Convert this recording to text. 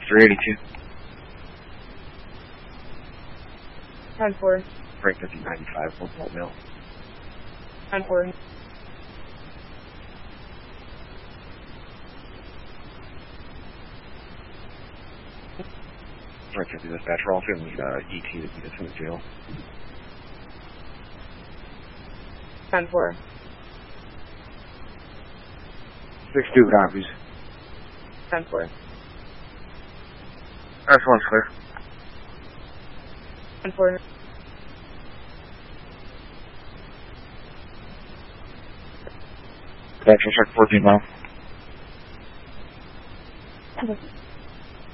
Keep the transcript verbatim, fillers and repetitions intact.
three eighty-two. ten four. Frank fifty ninety-five, one volt mail. ten four. Frank fifty dispatcher, also in the uh, E T to beat us in the jail. ten four. six two copies. ten four. S one's clear. ten four. Back to check fourteen mile.